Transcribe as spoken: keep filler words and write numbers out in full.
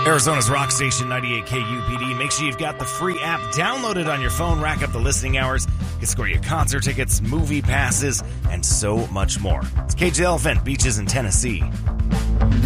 Arizona's rock station, ninety-eight K U P D. Make sure you've got the free app downloaded on your phone. Rack up the listening hours. You can score you concert tickets, movie passes, and so much more. It's Cage the Elephant, Beaches in Tennessee.